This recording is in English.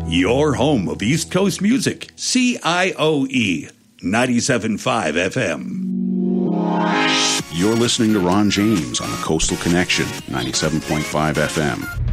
Your home of East Coast music, CIOE 97.5 FM. You're listening to Ron James on the Coastal Connection, 97.5 FM.